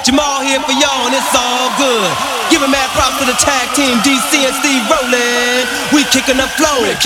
Jamal here for y'all, and it's all good. Giving mad props to the tag team, DC and Steve Rowland. We kicking the flow.